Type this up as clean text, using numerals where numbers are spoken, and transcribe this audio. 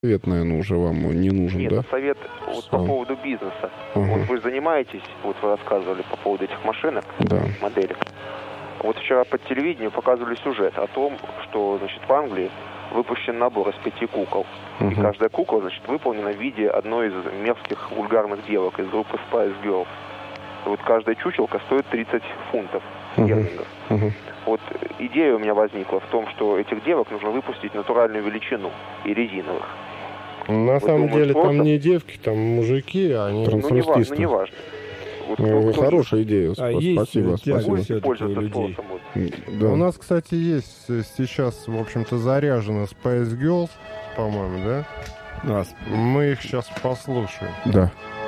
совет, наверное, уже вам не нужен, Нет, да? совет вот по поводу бизнеса. Ага. Вот вы же занимаетесь, вот вы рассказывали по поводу этих машинок, Да. моделек. Вот вчера по телевидению показывали сюжет о том, что, значит, в Англии выпущен набор из 5 кукол. И каждая кукла, значит, выполнена в виде одной из мерзких вульгарных девок из группы Spice Girls. И вот каждая чучелка стоит 30 фунтов стерлингов. Вот идея у меня возникла в том, что этих девок нужно выпустить натуральную величину и резиновых. На самом деле способ? там не девки, там мужики, они... Трансвестисты. Ну, не важно. Вот, Хорошая идея. есть Спасибо. тяга Спасибо. всё-таки пользоваться у людей. спросом. Вот. Да. У нас, кстати, есть сейчас, в общем-то, заряжена Spice Girls, по-моему, да? Мы их сейчас послушаем. Да.